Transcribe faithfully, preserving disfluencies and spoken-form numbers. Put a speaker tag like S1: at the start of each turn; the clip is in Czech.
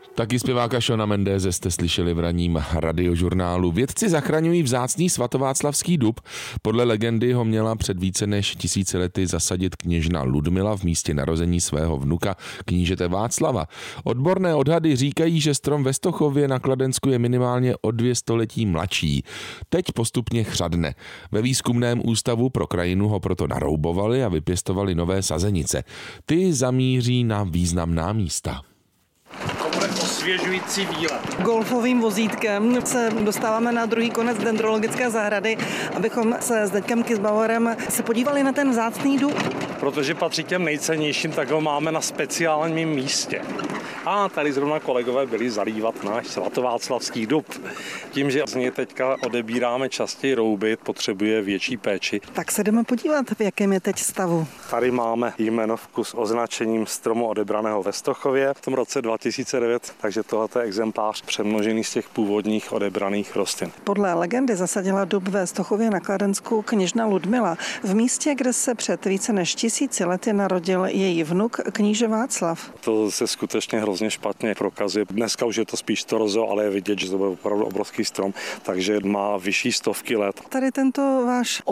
S1: Taky zpěváka Shawna Mendese jste slyšeli v ranním radiožurnálu. Vědci zachraňují vzácný svatováclavský dub. Podle legendy ho měla před více než tisíci lety zasadit kněžna Ludmila v místě narození svého vnuka knížete Václava. Odborné odhady říkají, že strom ve Stochově na Kladensku je minimálně o dvě století mladší. Teď postupně chřadne. Ve výzkumném ústavu pro krajinu ho proto naroubovali a vypěstovali nové sazenice. Ty zamíří na významná místa.
S2: Osvěžující výlet.
S3: Golfovým vozítkem se dostáváme na druhý konec dendrologické zahrady, abychom se s Deďkem Kysbauerem se podívali na ten vzácný dub.
S2: Protože patří těm nejcennějším, tak ho máme na speciálním místě. A tady zrovna kolegové byli zalívat náš svatováclavský dub. Tím, že z něj teďka odebíráme častěji rouby, potřebuje větší péči.
S3: Tak se jdeme podívat, v jakém je teď stavu.
S2: Tady máme jmenovku s označením stromu odebraného ve Stochově v tom roce dva tisíce devět, takže tohle je exemplář přemnožený z těch původních odebraných rostlin.
S3: Podle legendy zasadila dub ve Stochově na Kladensku kněžna Ludmila, v místě, kde se před více než tisíci lety narodil její vnuk kníže Václav.
S2: To se skutečně hrozně špatně prokazuje. Dneska už je to spíš torzo, ale je vidět, že to byl opravdu obrovský strom, takže má vyšší stovky let.
S3: Tady tento váš